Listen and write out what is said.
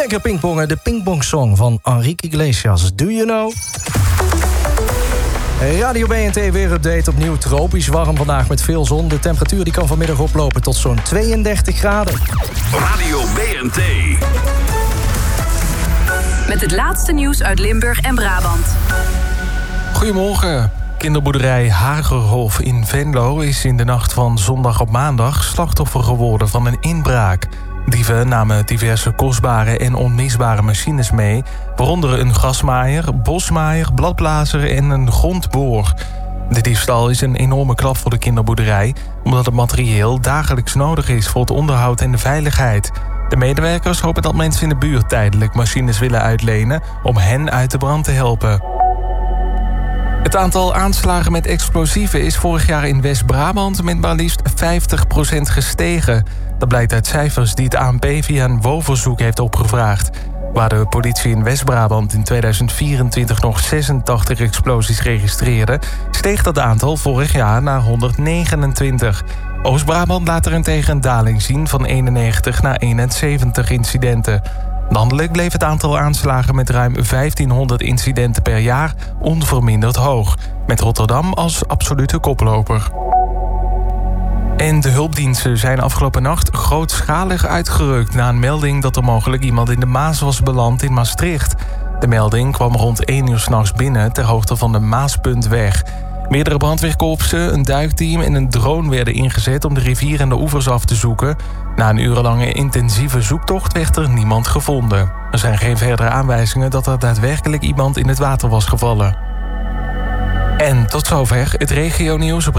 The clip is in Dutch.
lekker pingpongen. De pingpongsong van Enrique Iglesias. Do you know? Radio BNT weer update. Opnieuw tropisch warm vandaag met veel zon. De temperatuur die kan vanmiddag oplopen tot zo'n 32 graden. Radio BNT. Met het laatste nieuws uit Limburg en Brabant. Goedemorgen. Kinderboerderij Hagerhof in Venlo is in de nacht van zondag op maandag slachtoffer geworden van een inbraak. Dieven namen diverse kostbare en onmisbare machines mee, waaronder een grasmaaier, bosmaaier, bladblazer en een grondboor. De diefstal is een enorme klap voor de kinderboerderij, omdat het materieel dagelijks nodig is voor het onderhoud en de veiligheid. De medewerkers hopen dat mensen in de buurt tijdelijk machines willen uitlenen om hen uit de brand te helpen. Het aantal aanslagen met explosieven is vorig jaar in West-Brabant met maar liefst 50% gestegen. Dat blijkt uit cijfers die het ANP via een WO-verzoek heeft opgevraagd. Waar de politie in West-Brabant in 2024 nog 86 explosies registreerde, steeg dat aantal vorig jaar naar 129. Oost-Brabant laat daarentegen een daling zien van 91 naar 71 incidenten. Landelijk bleef het aantal aanslagen met ruim 1500 incidenten per jaar onverminderd hoog, met Rotterdam als absolute koploper. En de hulpdiensten zijn afgelopen nacht grootschalig uitgerukt na een melding dat er mogelijk iemand in de Maas was beland in Maastricht. De melding kwam rond 1 uur 's nachts binnen ter hoogte van de Maaspuntweg. Meerdere brandweerkorpsen, een duikteam en een drone werden ingezet om de rivier en de oevers af te zoeken. Na een urenlange intensieve zoektocht werd er niemand gevonden. Er zijn geen verdere aanwijzingen dat er daadwerkelijk iemand in het water was gevallen. En tot zover het regionieuws op